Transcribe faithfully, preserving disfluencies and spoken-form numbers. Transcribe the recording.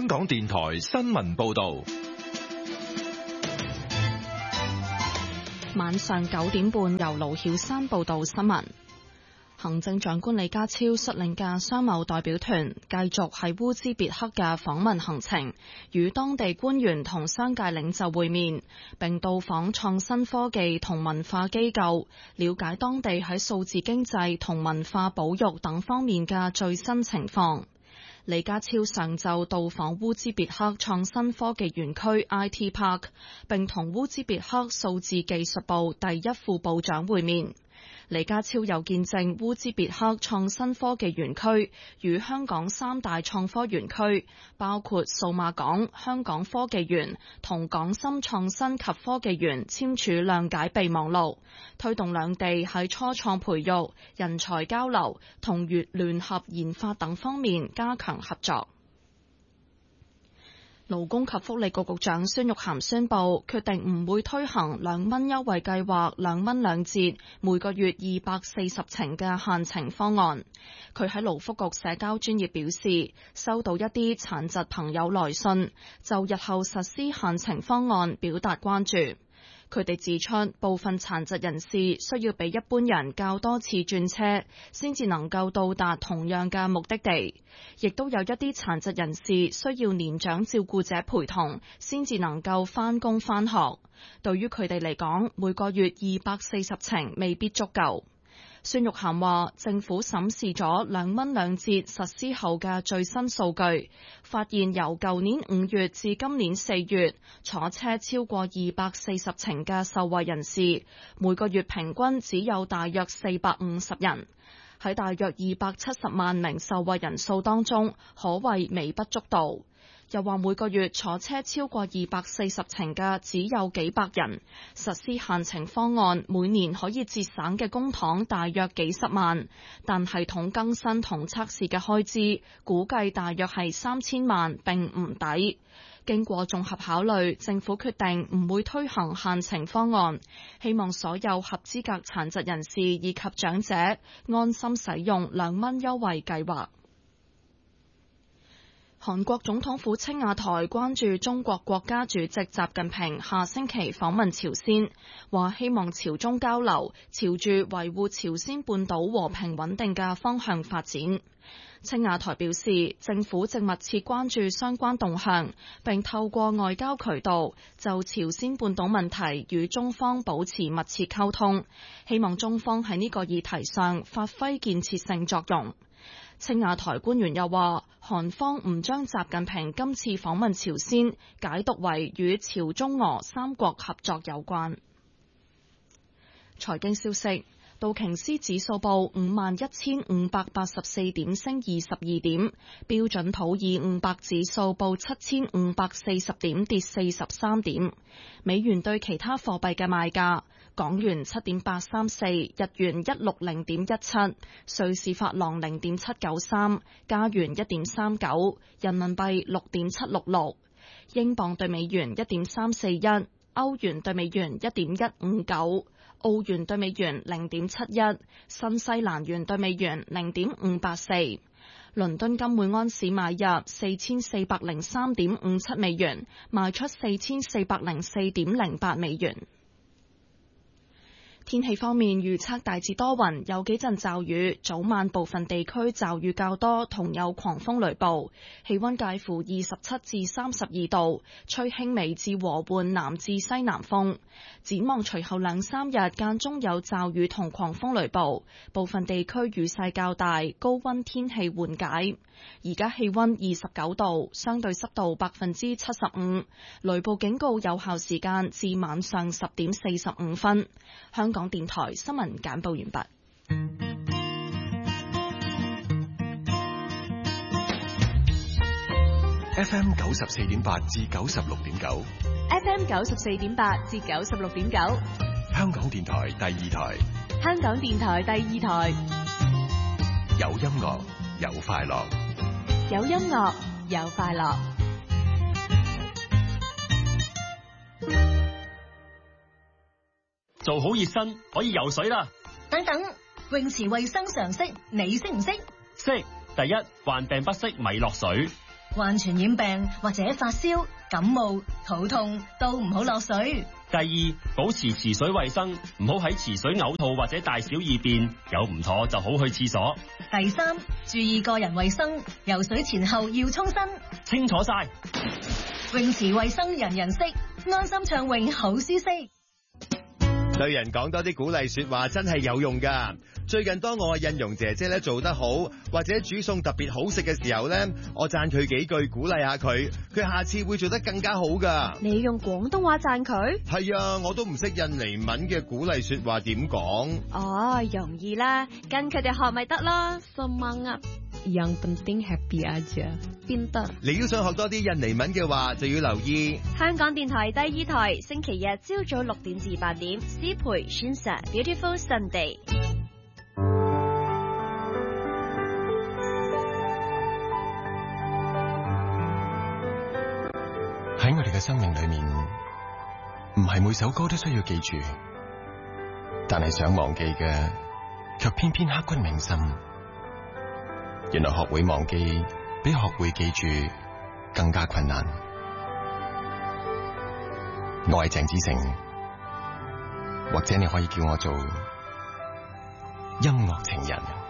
香港電台新聞報道。 晚上九點半，由盧曉山報道新聞。行政長官李家超率領嘅商貿代表團繼續喺烏茲別克嘅訪問行程，與當地官員同商界領袖會面，並到訪創新科技同文化機構，了解當地喺數字經濟同文化保育等方面嘅最新情況。李家超上晝到訪烏茲別克創新科技園區 I T Park， 並同烏茲別克數字技術部第一副部長會面。李家超又見證烏茲別克創新科技園區與香港三大創科園區，包括數碼港、香港科技園同港深創新及科技園簽署諒解備忘錄，推動兩地喺初創培育、人才交流同粵聯合研發等方面加強合作。勞工及福利局局長孫玉菡宣布，決定唔會推行兩蚊優惠計劃兩蚊兩折，每個月二百四十程嘅限程方案。佢喺勞福局社交專頁表示，收到一啲殘疾朋友來信，就日後實施限程方案表達關注。佢哋指出，部分殘疾人士需要比一般人較多次轉車，先至能夠到達同樣嘅目的地，亦都有一啲殘疾人士需要年長照顧者陪同，先至能夠返工返學。對於佢哋嚟講，每個月二百四十程未必足夠。孫玉菡話，政府審視咗兩蚊兩折實施後嘅最新數據，發現由舊年五月至今年四月，坐車超過二百四十程嘅受惠人士，每個月平均只有大約四百五十人。喺大約二百七十萬名受惠人數當中，可謂微不足道。又話每個月坐車超過二百四十程嘅只有幾百人，實施限程方案每年可以節省嘅公帑大約幾十萬，但系統更新同測試嘅開支估計大約係三千萬，並唔抵。經過綜合考慮，政府決定唔會推行限程方案，希望所有合資格殘疾人士以及長者安心使用兩蚊優惠計劃。韓國總統府青瓦台關注中國國家主席習近平下星期訪問朝鮮，話希望朝中交流朝住維護朝鮮半島和平穩定嘅方向發展。青瓦台表示，政府正密切關注相關動向，並透過外交渠道就朝鮮半島問題與中方保持密切溝通，希望中方喺呢個議題上發揮建設性作用。青瓦台官員又話，韓方唔將習近平今次訪問朝鮮解讀為與朝中俄三國合作有關。財經消息，道瓊斯指數報五萬一千五百八十四點，升二十二點；標準普爾五百指數報七千五百四十點，跌四十三點。美元對其他貨幣嘅賣價：港元七點八三四，日元一六零點一七，瑞士法郎零點七九三，加元一點三九，人民幣六點七六六，英鎊對美元一點三四一，歐元對美元一點一五九，澳元對美元零點七一，新西蘭元對美元零點五八四。倫敦金每安士買入四千四百零三點五七美元，賣出四千四百零四點零八美元。天氣方面，預測大致多雲，有幾陣驟雨，早晚部分地區驟雨較多，同有狂風雷暴。氣溫介乎二十七至三十二度，吹輕微至和緩南至西南風。展望隨後兩三日間中有驟雨同狂風雷暴，部分地區雨勢較大，高溫天氣緩解。而家氣溫二十九度，相對濕度百分之七十五，雷暴警告有效時間至晚上十點四十五分。香港電台新聞簡報完畢。 F M 九十四點八至九十六點九 ，F M 九十四點八至九十六點九， 香港電台第二台， 香港電台第二台， 有音樂有快樂， 有音樂有快樂。 做好熱身可以游水啦。 等等，泳池衛生常識你識唔識？ 識。第一，患病不適咪落水。 患傳染病或者發燒、感冒、肚痛都唔好落水。 第二，保持池水衛生，唔好喺池水嘔吐或者大小二便，有唔妥就好去廁所。 第三，注意個人衛生，游水前後要沖身。 清楚晒。 泳池衛生人人識，安心暢泳好舒適。 對人講多啲鼓勵說話真係有用㗎。最近當我印容姐姐咧做得好，或者煮餸特別好食嘅時候咧，我讚佢幾句，鼓勵下佢，佢下次會做得更加好㗎。 你用廣東話讚佢？ 係啊，我都唔識印尼文嘅鼓勵說話點講。 哦，容易啦，跟佢哋學咪得咯。Semangat, yang penting happy aja. Pinter。 你都想學多啲印尼文嘅話，就要留意香港電台第二台，星期日朝早六點至八點，師培宣實 Beautiful Sunday。 喺我哋嘅生命裏面，唔係每首歌都需要記住，但係想忘記嘅，卻偏偏刻骨銘心。原來學會忘記，比學會記住更加困難。我係鄭子誠，或者你可以叫我做音樂情人。